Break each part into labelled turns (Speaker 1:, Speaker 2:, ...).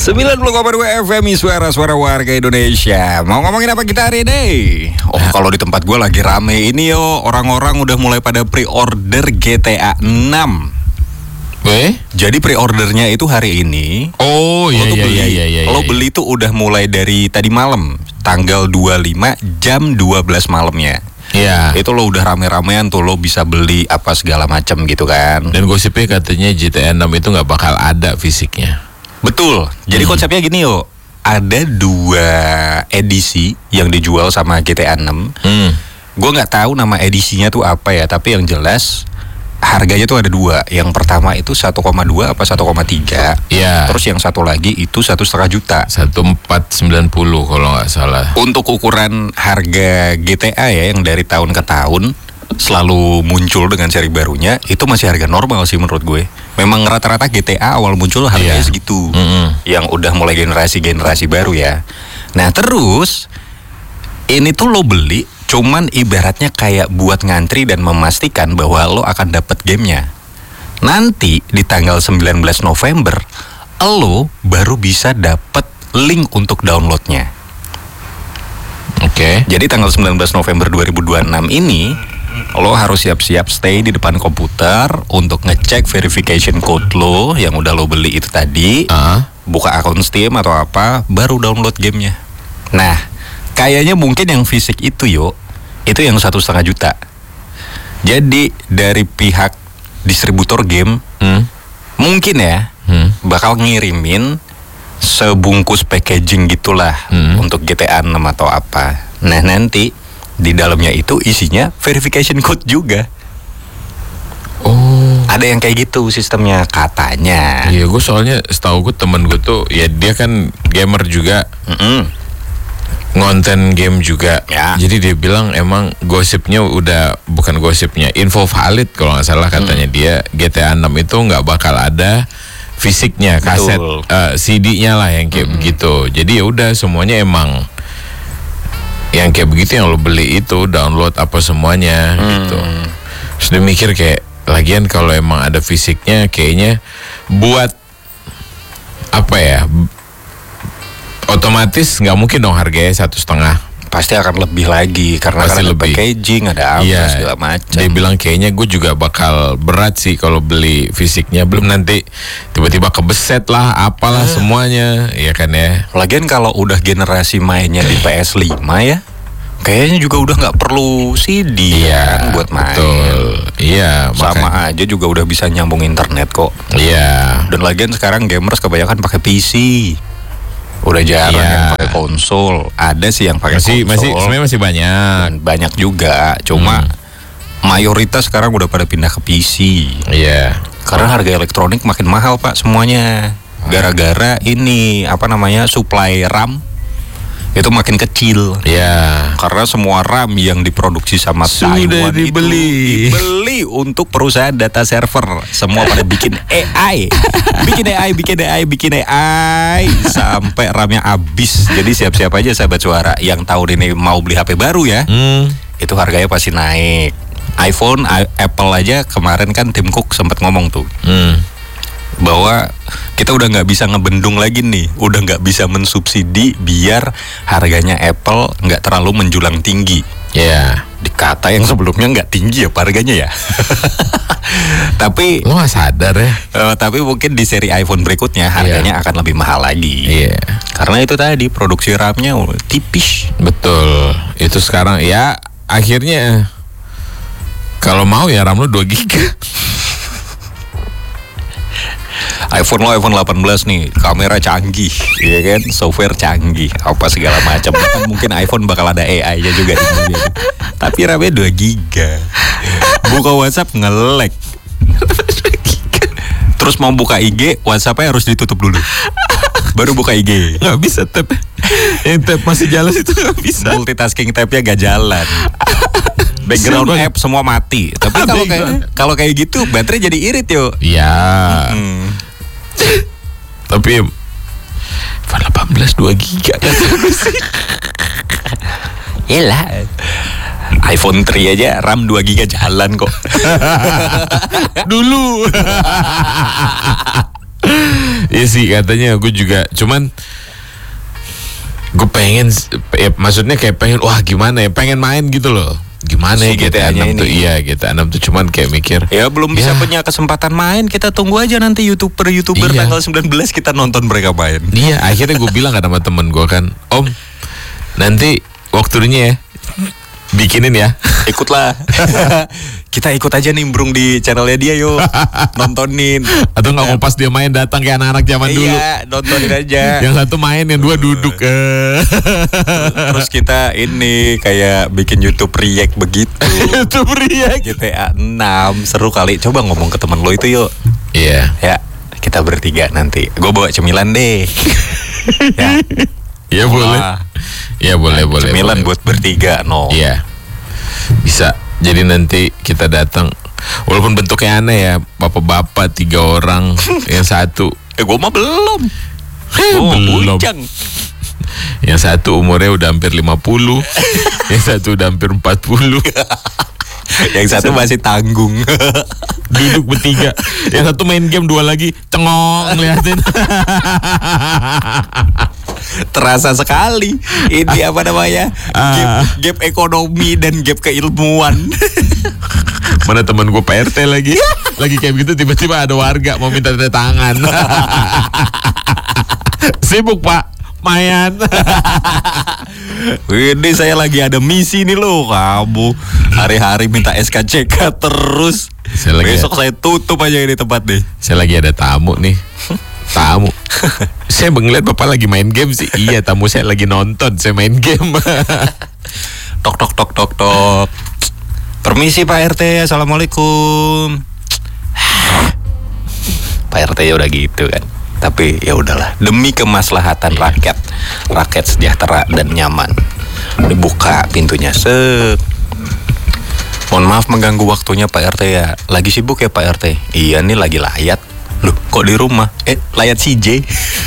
Speaker 1: 90,2 FM suara-suara warga Indonesia. Mau ngomongin apa kita hari ini? Kalau di tempat gue lagi rame ini orang-orang udah mulai pada pre-order GTA 6. Jadi pre-ordernya itu hari ini.
Speaker 2: Oh iya.
Speaker 1: Lo beli tuh udah mulai dari tadi malam, tanggal 25 jam 12 malamnya.
Speaker 2: Iya.
Speaker 1: Itu lo udah rame-ramean tuh, lo bisa beli apa segala macam gitu kan.
Speaker 2: Dan gosipnya katanya GTA 6 itu nggak bakal ada fisiknya.
Speaker 1: Betul. Jadi konsepnya gini ada 2 edisi yang dijual sama GTA 6. Gue nggak tahu nama edisinya tuh apa ya, tapi yang jelas harganya tuh ada 2. Yang pertama itu 1,2 apa 1,3.
Speaker 2: Iya.
Speaker 1: Terus yang satu lagi itu 1,5 juta.
Speaker 2: 1490 kalau nggak salah.
Speaker 1: Untuk ukuran harga GTA ya yang dari tahun ke tahun selalu muncul dengan seri barunya, itu masih harga normal sih menurut gue. Memang rata-rata GTA awal muncul harganya segitu. Yang udah mulai generasi baru ya. Nah terus ini tuh lo beli cuman ibaratnya kayak buat ngantri dan memastikan bahwa lo akan dapet gamenya. Nanti di tanggal 19 November lo baru bisa dapet link untuk downloadnya.
Speaker 2: Oke.
Speaker 1: Jadi tanggal 19 November 2026 ini lo harus siap-siap stay di depan komputer untuk ngecek verification code lo yang udah lo beli itu tadi. Buka akun Steam atau apa, baru download gamenya. Nah, kayaknya mungkin yang fisik itu itu yang 1,5 juta. Jadi dari pihak distributor game mungkin ya bakal ngirimin sebungkus packaging gitulah untuk GTA 6 atau apa. Nah nanti di dalamnya itu isinya verification code juga. Ada yang kayak gitu sistemnya katanya.
Speaker 2: Iya, gue soalnya setahu gue temen gue tuh ya dia kan gamer juga. Ngonten game juga ya. Jadi dia bilang emang gosipnya udah, bukan gosipnya, info valid kalau nggak salah katanya dia GTA 6 itu nggak bakal ada fisiknya, kaset CD-nya lah yang kayak begitu. Jadi ya udah semuanya emang yang kayak begitu yang lo beli itu download apa semuanya gitu. Terus dia mikir kayak lagian kalau emang ada fisiknya kayaknya buat apa ya? Otomatis nggak mungkin dong harganya 1,5.
Speaker 1: Pasti akan lebih lagi karena kan ada packaging, ada apa segala macam.
Speaker 2: Dia bilang kayaknya gue juga bakal berat sih kalau beli fisiknya, belum nanti tiba-tiba kebeset lah apalah semuanya, ya kan ya.
Speaker 1: Lagian kalau udah generasi mainnya di PS5 ya, kayaknya juga udah nggak perlu CD kan buat main.
Speaker 2: Betul. Iya,
Speaker 1: sama aja juga udah bisa nyambung internet kok.
Speaker 2: Iya.
Speaker 1: Dan lagian sekarang gamers kebanyakan pakai PC. Udah jarang yang pakai konsol. Ada sih yang pakai konsol.
Speaker 2: Sebenarnya masih banyak.
Speaker 1: Dan banyak juga. Cuma mayoritas sekarang udah pada pindah ke PC.
Speaker 2: Iya.
Speaker 1: Karena harga elektronik makin mahal Pak semuanya. Gara-gara ini apa namanya supply RAM itu makin kecil.
Speaker 2: Iya.
Speaker 1: Karena semua RAM yang diproduksi sama Taiwan
Speaker 2: dibeli.
Speaker 1: itu dibeli untuk perusahaan data server. Semua pada bikin AI. bikin AI sampai RAM-nya habis. Jadi siap-siap aja sahabat suara yang tahun ini mau beli HP baru ya. Itu harganya pasti naik. iPhone, Apple aja kemarin kan Tim Cook sempat ngomong tuh. Bahwa kita udah nggak bisa ngebendung lagi nih, udah nggak bisa mensubsidi biar harganya Apple nggak terlalu menjulang tinggi.
Speaker 2: Iya.
Speaker 1: Dikata yang sebelumnya nggak tinggi ya harganya ya. Tapi
Speaker 2: lo nggak sadar ya.
Speaker 1: Tapi mungkin di seri iPhone berikutnya harganya akan lebih mahal lagi.
Speaker 2: Iya.
Speaker 1: Karena itu tadi produksi RAM-nya tipis.
Speaker 2: Betul. Itu sekarang ya akhirnya kalau mau ya RAM lo 2 GB.
Speaker 1: iPhone 18 nih, kamera canggih, ya kan, software canggih, apa segala macam. Mungkin iPhone bakal ada AI-nya juga di dunia. Tapi RAM-nya 2 GB. Buka WhatsApp nge-lag. Terus mau buka IG, WhatsApp-nya harus ditutup dulu. Baru buka IG.
Speaker 2: Nggak bisa tab. Yang tab masih jalan itu nggak bisa.
Speaker 1: Multitasking tab-nya gak jalan. Background app semua mati. Tapi kalau kayak gitu baterai jadi irit yo.
Speaker 2: Iya. Tapi iPhone 18 2 GB kan sih.
Speaker 1: Yalah. iPhone 3 aja RAM 2 GB jalan kok.
Speaker 2: Dulu. Iya sih katanya, gue juga. Cuman gue pengen, maksudnya kayak pengen, wah gimana ya, pengen main gitu loh. Gimana ya GTA 6 tuh? Iya, GTA 6 tuh cuman kayak mikir.
Speaker 1: Ya belum bisa punya kesempatan main, kita tunggu aja nanti YouTuber tanggal 19 kita nonton mereka main.
Speaker 2: Iya, akhirnya gue bilang kan sama temen gue kan, Om, nanti waktunya ya bikinin ya.
Speaker 1: Ikutlah. Kita ikut aja nimbrung di channelnya dia yuk. Nontonin.
Speaker 2: Atau nggak mau pas dia main datang kayak anak-anak zaman dulu.
Speaker 1: Iya, nontonin aja.
Speaker 2: Yang satu main, yang dua duduk.
Speaker 1: Terus kita ini kayak bikin YouTube react begitu.
Speaker 2: YouTube react
Speaker 1: GTA 6 seru kali. Coba ngomong ke temen lo itu yuk.
Speaker 2: Iya.
Speaker 1: Ya, kita bertiga nanti. Gue bawa cemilan deh. Ya.
Speaker 2: Iya boleh. Iya boleh.
Speaker 1: Cemilan buat bertiga, no.
Speaker 2: Iya. Bisa. Jadi nanti kita datang, walaupun bentuknya aneh ya, bapak-bapak 3 orang, yang satu.
Speaker 1: Gue mah belum.
Speaker 2: Belum.
Speaker 1: Bujang.
Speaker 2: Yang satu umurnya udah hampir 50, yang satu udah hampir 40.
Speaker 1: Yang satu masih tanggung.
Speaker 2: Duduk bertiga. Yang satu main game, 2 lagi cengong ngeliatin.
Speaker 1: Terasa sekali. Ini apa namanya? Gap ekonomi dan gap keilmuan.
Speaker 2: Mana teman gue PRT lagi kayak gitu, tiba-tiba ada warga mau minta tanda tangan. Sibuk Pak, mayan.
Speaker 1: Ini saya lagi ada misi nih loh. Kamu hari-hari minta SKCK terus. Besok saya tutup aja ini tempat deh.
Speaker 2: Saya lagi ada tamu nih. Tamu. Saya ngeliat Bapak lagi main game sih. Iya, tamu saya lagi nonton, saya main game.
Speaker 1: Tok. Permisi Pak RT, Assalamualaikum. Pak RT ya udah gitu kan. Tapi ya udahlah, demi kemaslahatan rakyat sejahtera dan nyaman. Dibuka pintunya, Mohon maaf mengganggu waktunya Pak RT ya. Lagi sibuk ya Pak RT? Iya nih lagi layat. Loh, kok di rumah? Layat CJ.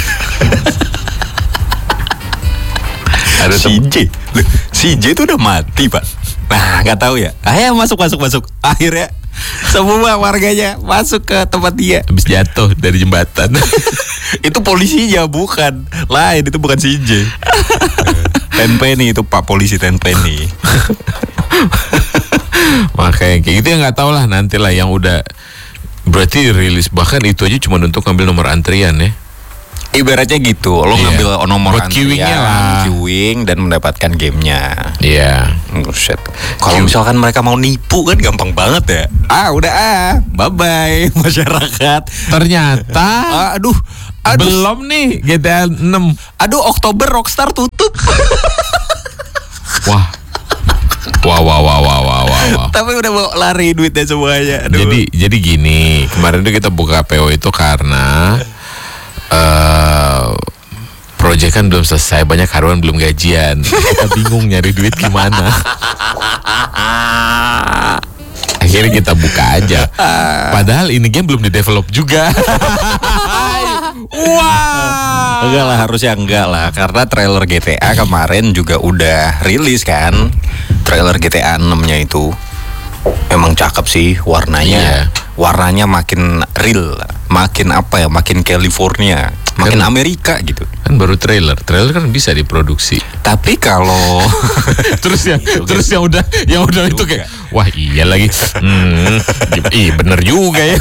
Speaker 1: Ada CJ. Loh, CJ itu udah mati, Pak. Nah, nggak tahu ya. Ayo masuk. Akhirnya semua warganya masuk ke tempat dia.
Speaker 2: Habis jatuh dari jembatan.
Speaker 1: Itu polisinya bukan. Lain, itu bukan CJ. Tenpenny itu Pak polisi Tenpenny.
Speaker 2: Makanya kayak gitu ya, nggak tahu lah, nantilah yang udah. Berarti rilis, bahkan itu aja cuma untuk ngambil nomor antrian ya.
Speaker 1: Ibaratnya gitu, lo ngambil nomor
Speaker 2: buat
Speaker 1: antrian, queuing dan mendapatkan gamenya.
Speaker 2: Iya.
Speaker 1: Buset. Kalau misalkan mereka mau nipu kan gampang banget ya. Bye bye masyarakat.
Speaker 2: Ternyata
Speaker 1: aduh
Speaker 2: belum nih GTA 6.
Speaker 1: Aduh, Oktober Rockstar tutup.
Speaker 2: Wah.
Speaker 1: Tapi udah mau lari duitnya semuanya. Aduh.
Speaker 2: Jadi gini, kemarin tuh kita buka PO itu karena proyek kan belum selesai, banyak karyawan belum gajian. Kita bingung nyari duit gimana. Akhirnya kita buka aja. Padahal ini game belum di-develop juga.
Speaker 1: Wah. Enggak lah, karena trailer GTA kemarin juga udah rilis kan. Trailer GTA 6-nya itu emang cakep sih warnanya.
Speaker 2: Iya.
Speaker 1: Warnanya makin real, makin apa ya, makin California, makin kan, Amerika gitu.
Speaker 2: Kan baru trailer kan bisa diproduksi.
Speaker 1: Tapi kalau
Speaker 2: terus yang udah itu kayak wah iya lagi. Bener juga ya.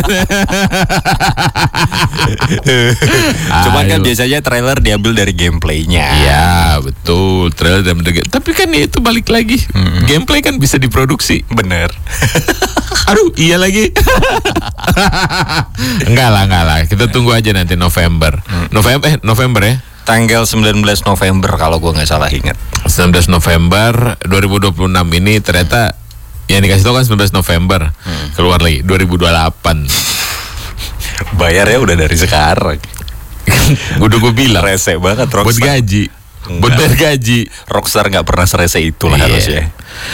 Speaker 1: Cuman kan biasanya trailer diambil dari gameplaynya.
Speaker 2: Iya betul, trailer diambil dari. Tapi kan itu balik lagi, gameplay kan bisa diproduksi.
Speaker 1: Bener.
Speaker 2: Aduh iya lagi. Enggak lah. Kita tunggu aja nanti November. November ya.
Speaker 1: Tanggal 19 November kalau gue nggak salah ingat.
Speaker 2: 19 November 2026 ini ternyata yang dikasih tahu kan 19 November. Keluar lagi 2028.
Speaker 1: Bayarnya udah dari sekarang.
Speaker 2: Udah gue bilang.
Speaker 1: Rese banget Rockstar.
Speaker 2: Buat gaji. Buat bayar gaji.
Speaker 1: Rockstar nggak pernah serese itu lah harusnya.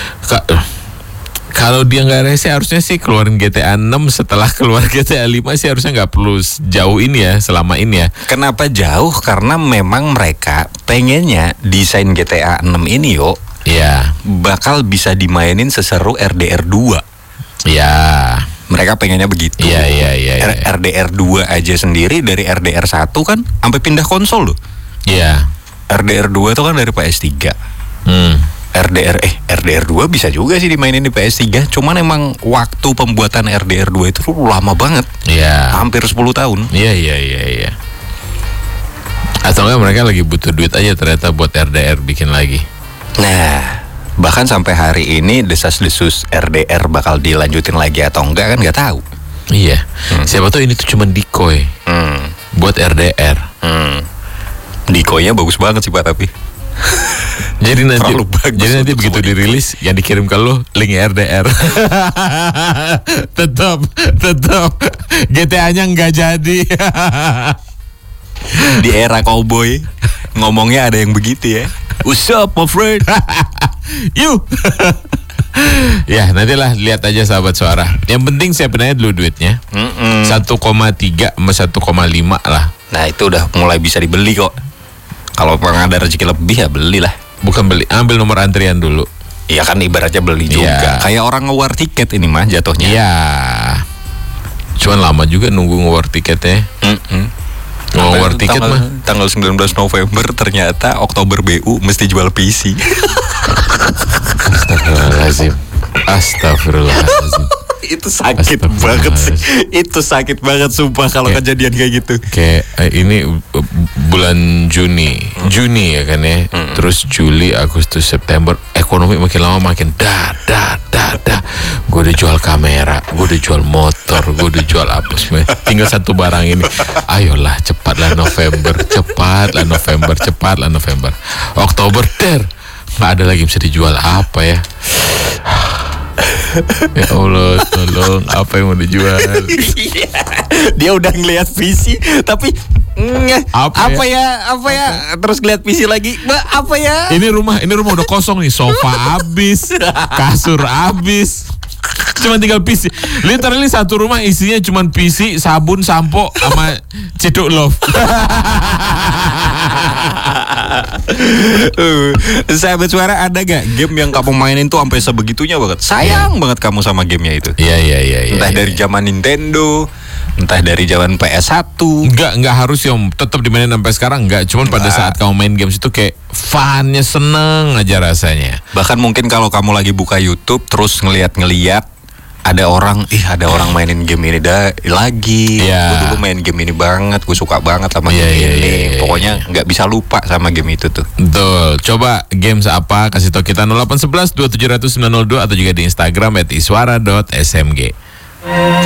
Speaker 2: Kalau dia nggak rese harusnya sih keluarin GTA 6 setelah keluar GTA 5 sih, harusnya nggak perlu jauh ini ya, selama ini ya.
Speaker 1: Kenapa jauh? Karena memang mereka pengennya desain GTA 6 ini bakal bisa dimainin seseru RDR 2.
Speaker 2: Iya.
Speaker 1: Mereka pengennya begitu.
Speaker 2: Iya.
Speaker 1: RDR 2 aja sendiri dari RDR 1 kan sampai pindah konsol loh.
Speaker 2: Iya.
Speaker 1: RDR 2 itu kan dari PS3. RDR 2 bisa juga sih dimainin di PS3. Cuman emang waktu pembuatan RDR 2 itu lama banget.
Speaker 2: Iya.
Speaker 1: Hampir 10 tahun.
Speaker 2: Iya. Atau enggak mereka lagi butuh duit aja ternyata buat RDR bikin lagi.
Speaker 1: Nah, bahkan sampai hari ini desas-desus RDR bakal dilanjutin lagi atau enggak kan nggak tahu.
Speaker 2: Iya. Siapa tahu ini tuh cuma decoy buat RDR.
Speaker 1: Decoy-nya bagus banget sih Pak tapi.
Speaker 2: Jadi nanti begitu dirilis yang dikirim ke lo link RDR. tetap GTA-nya nggak jadi.
Speaker 1: Di era cowboy ngomongnya ada yang begitu ya. What's up my friend?
Speaker 2: You. Ya nantilah lihat aja sahabat suara. Yang penting siapin aja dulu duitnya. 1,3 sama 1,5 lah.
Speaker 1: Nah itu udah mulai bisa dibeli kok. Kalau pengen ada rezeki lebih ya belilah.
Speaker 2: Bukan beli, ambil nomor antrian dulu.
Speaker 1: Iya kan ibaratnya beli juga. Kayak orang nge-war tiket ini mah jatuhnya.
Speaker 2: Iya. Cuman lama juga nunggu nge-war tiketnya. Nge-war tiket mah
Speaker 1: tanggal 19 November ternyata Oktober BU mesti jual PC. Astagfirullahaladzim. Itu sakit banget sih. Itu sakit banget sumpah kalau kejadian kayak gitu.
Speaker 2: Kayak ini bulan Juni ya kan ya. Terus Juli, Agustus, September ekonomi makin lama makin dah. Gue udah jual kamera, gue udah jual motor, gue udah jual apa semua. Tinggal satu barang ini. Ayolah cepatlah November. Oktober nggak ada lagi bisa dijual apa ya. Ya Allah, tolong apa yang mau dijual?
Speaker 1: Dia udah ngelihat PC tapi apa ya? Terus ngeliat PC lagi, apa ya?
Speaker 2: Ini rumah udah kosong nih, sofa habis, kasur habis. Cuma tinggal PC. Literally satu rumah isinya cuma PC, sabun, sampo, sama cedok love.
Speaker 1: Sahabat suara, ada gak game yang kamu mainin tuh sampai sebegitunya banget? Sayang banget kamu sama gamenya itu.
Speaker 2: Iya.
Speaker 1: Entah dari zaman Nintendo, entah dari zaman PS1.
Speaker 2: Enggak harus yang tetap dimainin sampai sekarang, enggak. Cuman pada saat kamu main games itu kayak funnya, seneng aja rasanya.
Speaker 1: Bahkan mungkin kalau kamu lagi buka YouTube terus ngeliat ada orang mainin game ini lagi. Gue dulu main game ini banget, gue suka banget sama game ini. Pokoknya nggak bisa lupa sama game itu tuh.
Speaker 2: Betul. Coba games apa? Kasih tau kita 0811 2700 902 atau juga di Instagram @iswara.smg.